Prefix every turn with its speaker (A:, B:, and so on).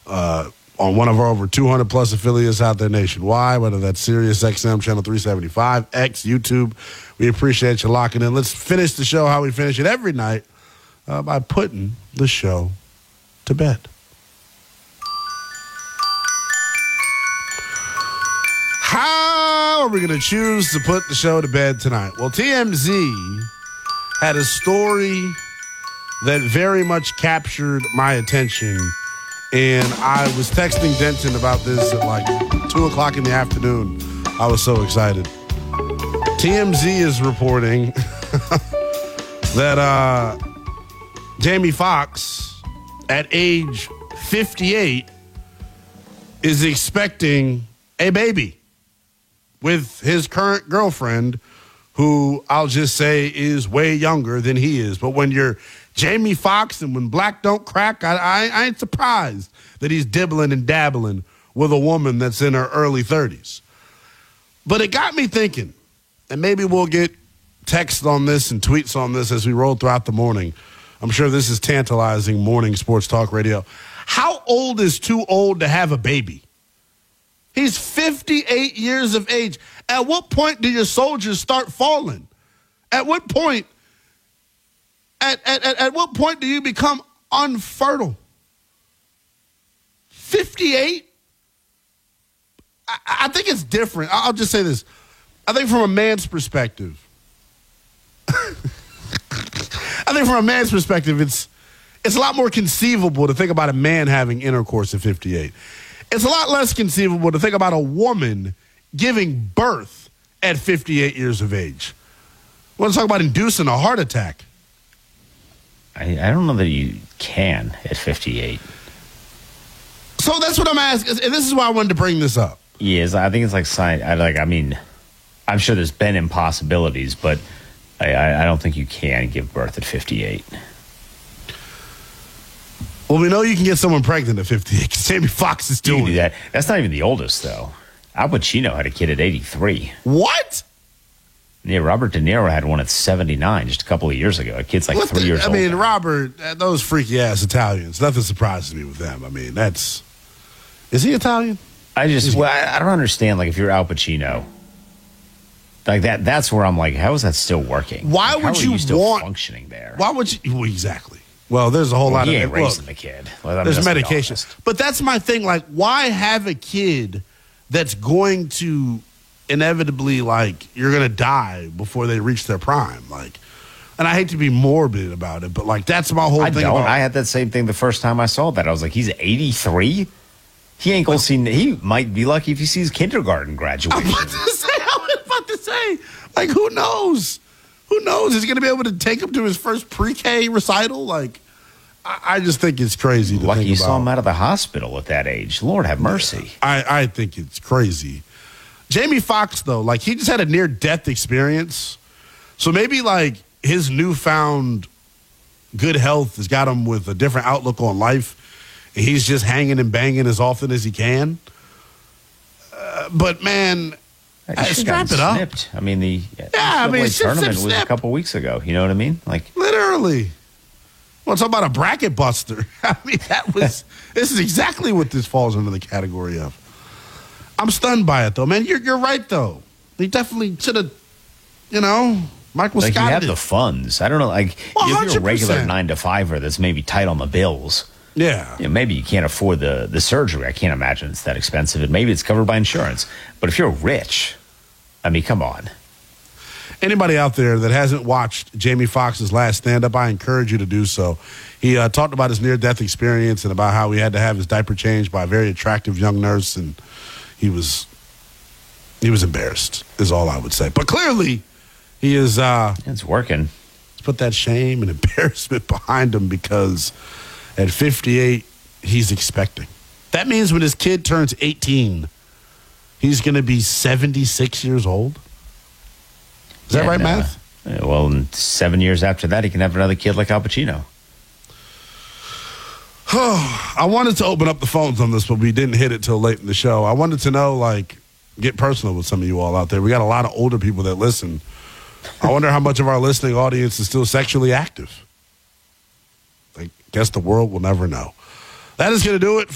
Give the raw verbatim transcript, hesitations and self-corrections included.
A: uh, on one of our over two hundred plus affiliates out there nationwide, whether that's Sirius X M Channel three seventy-five, X, YouTube. We appreciate you locking in. Let's finish the show how we finish it every night uh, by putting the show to bed. How are we going to choose to put the show to bed tonight? Well, T M Z had a story that very much captured my attention, and I was texting Denton about this at like two o'clock in the afternoon. I was so excited. T M Z is reporting that uh, Jamie Foxx, at age fifty-eight, is expecting a baby with his current girlfriend, who I'll just say is way younger than he is. But when you're Jamie Foxx and when black don't crack, I, I, I ain't surprised that he's dibbling and dabbling with a woman that's in her early thirties. But it got me thinking, and maybe we'll get texts on this and tweets on this as we roll throughout the morning. I'm sure this is tantalizing morning sports talk radio. How old is too old to have a baby? He's fifty-eight years of age. At what point do your soldiers start falling? At what point, at, at, at, at what point do you become unfertile? fifty-eight? I, I think it's different. I'll just say this. I think from a man's perspective, I think from a man's perspective, it's it's a lot more conceivable to think about a man having intercourse at fifty-eight. It's a lot less conceivable to think about a woman giving birth at fifty-eight years of age. We want to talk about inducing a heart attack.
B: I, I don't know that you can at fifty-eight.
A: So that's what I'm asking, and this is why I wanted to bring this up.
B: Yes, I think it's like science. I like. I mean, I'm sure there's been impossibilities, but I, I, I don't think you can give birth at fifty-eight.
A: Well, we know you can get someone pregnant at fifty-eight because Jamie Foxx is doing
B: do that. That's not even the oldest, though. Al Pacino had a kid at eighty-three.
A: What?
B: Yeah, Robert De Niro had one at seventy-nine just a couple of years ago. A kid's like
A: what
B: three
A: the,
B: years
A: I
B: old.
A: I mean,
B: now.
A: Robert, uh, those freaky-ass Italians, nothing surprises me with them. I mean, that's... Is he Italian?
B: I just... Well, I, I don't understand, like, if you're Al Pacino... Like, that. that's where I'm like, how is that still working?
A: Why
B: like,
A: would
B: how
A: you,
B: are you still
A: want...
B: functioning there?
A: Why would you... Well, exactly. Well, there's a whole
B: well,
A: lot
B: he
A: of...
B: ain't raising
A: look,
B: the kid. Well, I mean,
A: there's
B: let's be
A: medication.
B: honest.
A: But that's my thing. Like, why have a kid that's going to inevitably, like, you're going to die before they reach their prime? Like, and I hate to be morbid about it, but, like, that's my whole
B: I
A: thing
B: don't.
A: about...
B: I had that same thing the first time I saw that. I was like, he's eighty-three? He ain't going to see... He might be lucky if he sees kindergarten graduation.
A: I'm about to say, I was about to say, like, who knows? Who knows? Is he going to be able to take him to his first pre-K recital? Like, I, I just think it's crazy to
B: lucky
A: think
B: you
A: about.
B: saw him out of the hospital at that age. Lord have mercy.
A: I, I think it's crazy. Jamie Foxx, though, like, he just had a near-death experience. So maybe, like, his newfound good health has got him with a different outlook on life. And he's just hanging and banging as often as he can. Uh, but, man...
B: I
A: strap it up.
B: Snipped. I mean, the
A: yeah, I mean, snip,
B: tournament
A: snip,
B: was
A: snip.
B: a couple weeks ago. You know what I mean? Like
A: literally. Well, talk about a bracket buster. I mean, that was. This is exactly what this falls under the category of. I'm stunned by it, though, man. You're you're right, though. He definitely should have. You know, Michael
B: like
A: Scott.
B: you have
A: did.
B: the funds. I don't know. Like
A: Well,
B: if you're a regular
A: one hundred percent.
B: nine to fiver that's maybe tight on the bills.
A: Yeah.
B: You know, maybe you can't afford the the surgery. I can't imagine it's that expensive, and maybe it's covered by insurance. But if you're rich. I mean, come on.
A: Anybody out there that hasn't watched Jamie Foxx's last stand-up, I encourage you to do so. He uh, talked about his near-death experience and about how he had to have his diaper changed by a very attractive young nurse, and he was he was embarrassed, is all I would say. But clearly, he is... Uh,
B: it's working.
A: Put that shame and embarrassment behind him because at fifty-eight, he's expecting. That means when his kid turns eighteen... he's going to be seventy-six years old? Is that
B: and,
A: right,
B: uh,
A: math?
B: Uh, well, in seven years after that, he can have another kid like Al Pacino.
A: I wanted to open up the phones on this, but we didn't hit it till late in the show. I wanted to know, like, get personal with some of you all out there. We got a lot of older people that listen. I wonder how much of our listening audience is still sexually active. I guess the world will never know. That is going to do it